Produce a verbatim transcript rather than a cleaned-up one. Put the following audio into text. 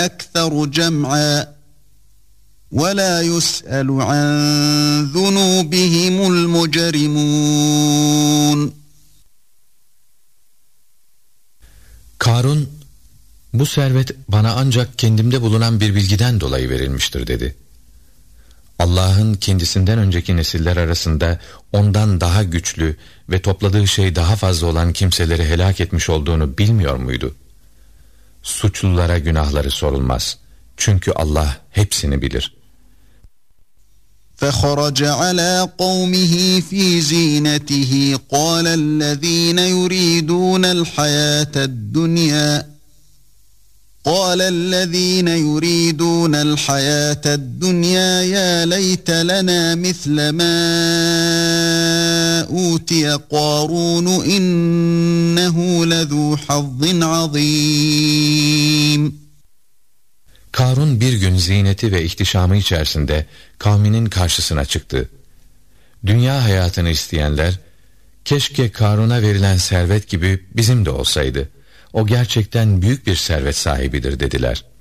وَأَكْثَرُ جَمْعًا وَلَا يُسْأَلُ عَنْ ذُنُوبِهِمُ الْمُجْرِمُونَ. Karun, bu servet bana ancak kendimde bulunan bir bilgiden dolayı verilmiştir dedi. Allah'ın kendisinden önceki nesiller arasında ondan daha güçlü ve topladığı şey daha fazla olan kimseleri helak etmiş olduğunu bilmiyor muydu? Suçlulara günahları sorulmaz. Çünkü Allah hepsini bilir. فَخَرَجَ عَلَى قَوْمِهِ فِي زِينَتِهِ قَالَ الَّذِينَ يُرِيدُونَ الْحَيَاةَ الدُّنْيَا قال الذين يريدون الحياة الدنيا يا ليت لنا مثل ما أوتي قارون إنه لذو حظ عظيم. Karun bir gün ziyneti ve ihtişamı içerisinde kavminin karşısına çıktı. Dünya hayatını isteyenler, keşke Karun'a verilen servet gibi bizim de olsaydı. O gerçekten büyük bir servet sahibidir dediler.